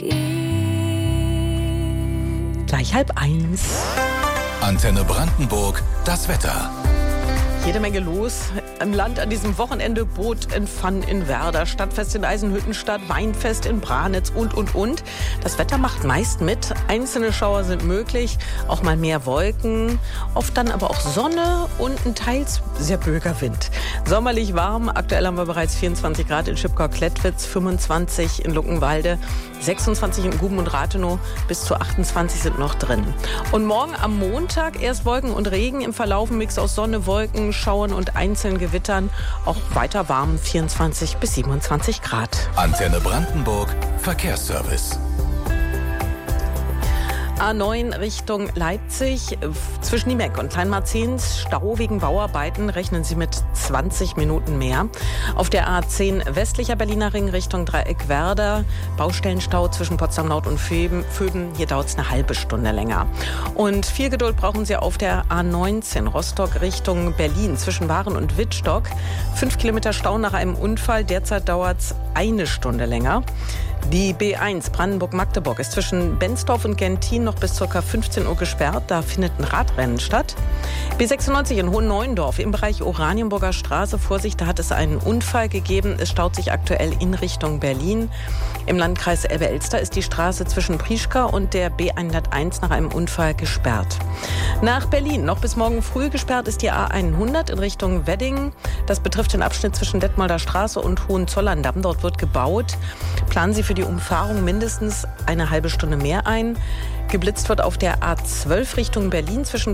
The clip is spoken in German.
Gleich 12:30. Antenne Brandenburg, das Wetter. Jede Menge los im Land an diesem Wochenende. Boot and Fun in Werder, Stadtfest in Eisenhüttenstadt, Weinfest in Branitz und. Das Wetter macht meist mit. Einzelne Schauer sind möglich, auch mal mehr Wolken, oft dann aber auch Sonne und ein teils sehr böiger Wind. Sommerlich warm, aktuell haben wir bereits 24 Grad in Schipkau-Klettwitz, 25 in Luckenwalde, 26 in Guben und Rathenow, bis zu 28 sind noch drin. Und morgen am Montag erst Wolken und Regen, im Verlauf ein Mix aus Sonne, Wolken, Schauern und einzelnen Gewittern, auch weiter warm, 24 bis 27 Grad. Antenne Brandenburg, Verkehrsservice. A9 Richtung Leipzig, zwischen Niemeck und Kleinmarzens, Stau wegen Bauarbeiten, rechnen Sie mit 20 Minuten mehr. Auf der A10 westlicher Berliner Ring Richtung Dreieck Werder, Baustellenstau zwischen Potsdam Nord und Vöben, hier dauert es eine halbe Stunde länger. Und viel Geduld brauchen Sie auf der A19 Rostock Richtung Berlin, zwischen Waren und Wittstock. 5 Kilometer Stau nach einem Unfall, derzeit dauert es eine Stunde länger. Die B1 Brandenburg-Magdeburg ist zwischen Benzdorf und Gentin noch bis ca. 15 Uhr gesperrt. Da findet ein Radrennen statt. B96 in Hohenneuendorf im Bereich Oranienburger Straße. Vorsicht, da hat es einen Unfall gegeben. Es staut sich aktuell in Richtung Berlin. Im Landkreis Elbe-Elster ist die Straße zwischen Prieschka und der B101 nach einem Unfall gesperrt. Nach Berlin noch bis morgen früh gesperrt ist die A100 in Richtung Wedding. Das betrifft den Abschnitt zwischen Detmolder Straße und Hohenzollern-Damm. Dort wird gebaut. Planen Sie für die Umfahrung mindestens eine halbe Stunde mehr ein. Geblitzt wird auf der A12 Richtung Berlin zwischen